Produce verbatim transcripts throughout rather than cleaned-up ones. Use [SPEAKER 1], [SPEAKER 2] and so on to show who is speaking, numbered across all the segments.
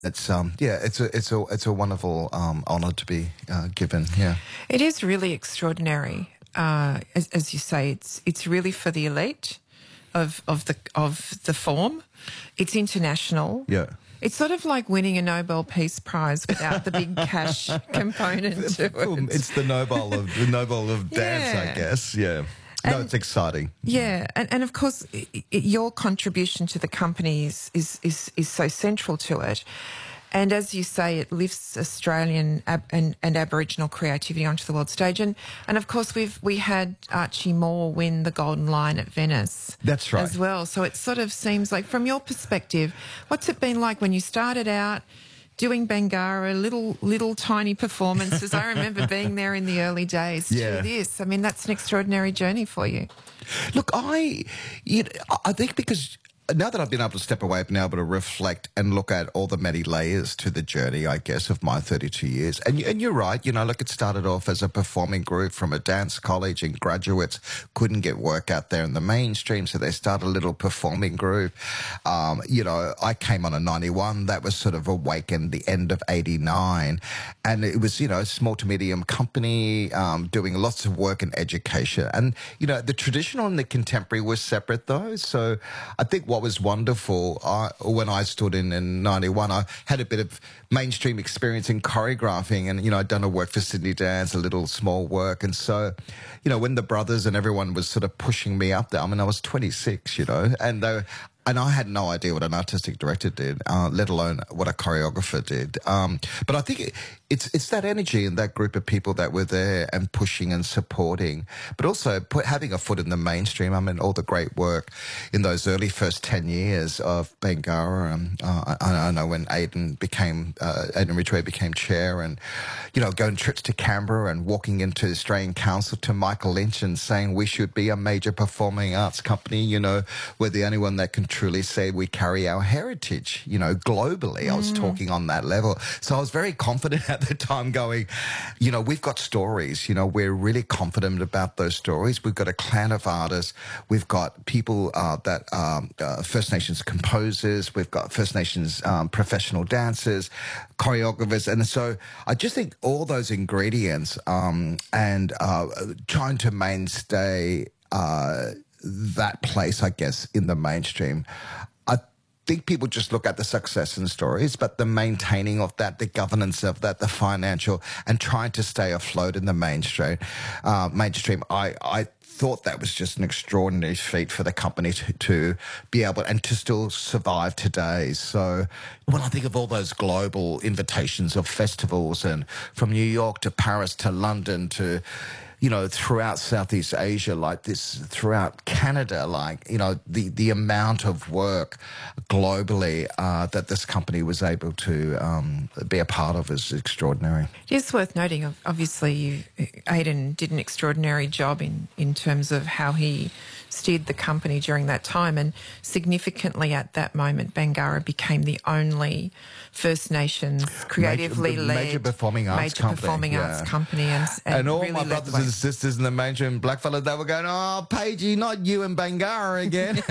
[SPEAKER 1] It's um yeah, it's a it's a it's a wonderful um honour to be uh, given. Yeah,
[SPEAKER 2] It is really extraordinary. Uh, as, as you say, it's it's really for the elite of of the of the form. It's international.
[SPEAKER 1] yeah.
[SPEAKER 2] It's sort of like winning a Nobel Peace Prize without the big cash component to it.
[SPEAKER 1] It's the Nobel of the Nobel of dance, I
[SPEAKER 2] Yeah.
[SPEAKER 1] guess. Yeah. No,
[SPEAKER 2] And-
[SPEAKER 1] it's exciting.
[SPEAKER 2] Yeah, and, and of course, i i your contribution to the company is, is, is, is so central to it. And as you say, it lifts Australian ab- and, and Aboriginal creativity onto the world stage. And, and of course, we've we had Archie Moore win the Golden Lion at Venice.
[SPEAKER 1] That's right.
[SPEAKER 2] As well. So it sort of seems like, from your perspective, what's it been like when you started out doing Bangarra, little little tiny performances? I remember being there in the early days.
[SPEAKER 1] Yeah.
[SPEAKER 2] To this, I mean, that's an extraordinary journey for you.
[SPEAKER 1] Look, I, you know, I think because now that I've been able to step away, I've been able to reflect and look at all the many layers to the journey, I guess, of my thirty-two years. And, and you're right, you know, look, it started off as a performing group from a dance college, and graduates couldn't get work out there in the mainstream, so they started a little performing group. Um, you know, I came on in ninety-one. That was sort of awakened the end of eighty-nine. And it was, you know, a small to medium company um, doing lots of work in education. And, you know, the traditional and the contemporary were separate, though. So I think what was wonderful I, when I stood in in ninety-one, I had a bit of mainstream experience in choreographing, and, you know, I'd done a work for Sydney Dance, a little small work. And so, you know, when the brothers and everyone was sort of pushing me up there, I mean, I was twenty-six, you know, and they were, and I had no idea what an artistic director did, uh, let alone what a choreographer did. Um, but I think it, it's it's that energy and that group of people that were there and pushing and supporting, but also put, having a foot in the mainstream. I mean, all the great work in those early first ten years of Bangarra. Um, uh, I, I know when Aidan became, uh, Aidan Ridgway became chair, and, you know, going trips to Canberra and walking into the Australian Council to Michael Lynch and saying we should be a major performing arts company. You know, we're the only one that can truly say we carry our heritage, you know, globally. Mm. I was talking on that level. So I was very confident at the time, going, you know, we've got stories, you know, we're really confident about those stories. We've got a clan of artists. We've got people uh, that um, uh, First Nations composers. We've got First Nations um, professional dancers, choreographers. And so I just think all those ingredients um, and uh, trying to mainstay uh, that place, I guess, in the mainstream. I think people just look at the success and stories, but the maintaining of that, the governance of that, the financial, and trying to stay afloat in the mainstream. Uh, mainstream, I, I thought that was just an extraordinary feat for the company to, to be able and to still survive today. So when I think of all those global invitations of festivals, and from New York to Paris to London to, you know, throughout Southeast Asia, like this, throughout Canada, like, you know, the, the amount of work globally uh, that this company was able to um, be a part of is extraordinary.
[SPEAKER 2] It is worth noting, obviously, you, Aidan did an extraordinary job in, in terms of how he steered the company during that time, and significantly at that moment, Bangarra became the only First Nations creatively
[SPEAKER 1] major,
[SPEAKER 2] led
[SPEAKER 1] major performing arts
[SPEAKER 2] major
[SPEAKER 1] company,
[SPEAKER 2] performing
[SPEAKER 1] yeah.
[SPEAKER 2] arts company, and, and,
[SPEAKER 1] and all
[SPEAKER 2] really
[SPEAKER 1] my
[SPEAKER 2] led
[SPEAKER 1] brothers
[SPEAKER 2] the way.
[SPEAKER 1] and sisters in the mainstream blackfellas, they were going, "Oh, Paigey, not you and Bangarra again."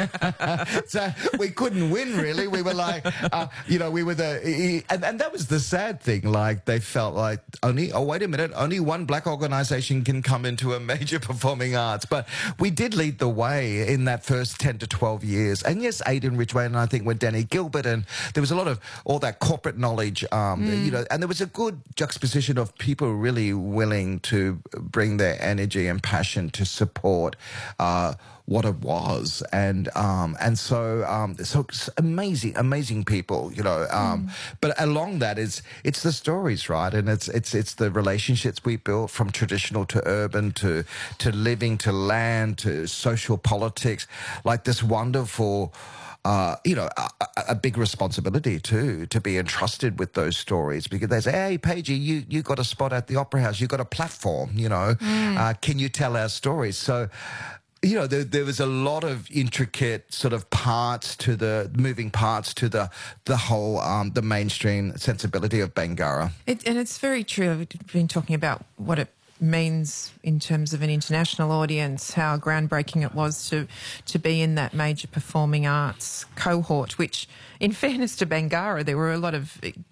[SPEAKER 1] So we couldn't win, really. We were like, uh, you know, we were the, and, and that was the sad thing. Like, they felt like only, oh, wait a minute, only one black organisation can come into a major performing arts. But we did lead the way in that first ten to twelve years. And yes, Aidan Ridgway, and I think with Danny Gilbert, and there was a lot of all that corporate knowledge, um, mm. you know, and there was a good juxtaposition of people really willing to bring their energy and passion to support uh, what it was. And um, and so um, so amazing, amazing people, you know. Um, mm. But along that is it's the stories, right? And it's it's it's the relationships we built from traditional to urban to to living to land to social politics, like this wonderful. Uh, you know, a, a big responsibility too, to be entrusted with those stories, because they say, "Hey, Paigey, you you got a spot at the Opera House, you got a platform, you know, mm. uh, can you tell our stories?" So, you know, there, there was a lot of intricate sort of parts to the moving parts to the the whole um, the mainstream sensibility of Bangarra.
[SPEAKER 2] It, and it's very true. We've been talking about what it means in terms of an international audience, how groundbreaking it was to to be in that major performing arts cohort, which, in fairness to Bangarra, there were a lot of